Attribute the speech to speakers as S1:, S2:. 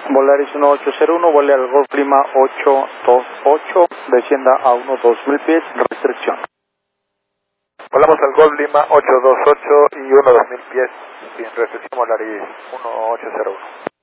S1: Volaris 1801, vuele al Golf Lima 828, descienda a 1-2000 pies, restricción.
S2: Volamos al Golf Lima 828 y 1-2000 pies, sin restricción, Volaris 1801.